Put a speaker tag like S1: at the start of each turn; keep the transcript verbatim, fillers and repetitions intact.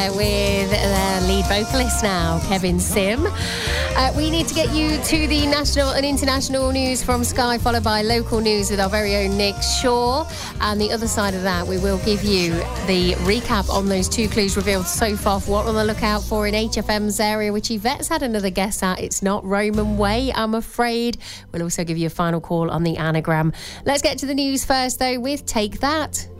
S1: With the lead vocalist now, Kevin Sim. Uh, we need to get you to the national and international news from Sky, followed by local news with our very own Nick Shaw. And the other side of that, we will give you the recap on those two clues revealed so far for what we're on the lookout for in H F M's area, which Yvette's had another guess at. It's not Roman Way, I'm afraid. We'll also give you a final call on the anagram. Let's get to the news first, though, with Take That.